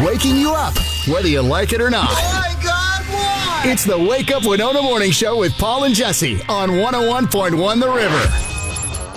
waking you up, whether you like it or not. Oh my God, what? It's the Wake Up Winona Morning Show with Paul and Jesse on 101.1 The River.